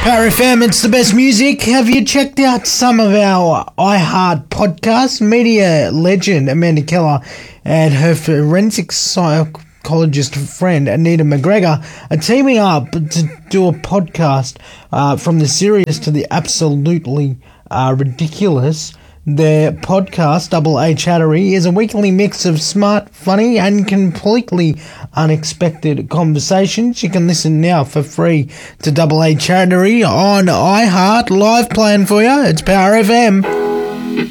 Power FM, it's the best music. Have you checked out some of our iHeart podcasts? Media legend Amanda Keller and her forensic psychologist friend Anita McGregor are teaming up to do a podcast from the serious to the absolutely ridiculous. Their podcast, Double A Chattery, is a weekly mix of smart, funny, and completely unexpected conversations. You can listen now for free to Double A Chattery on iHeart, live playing for you. It's Power FM.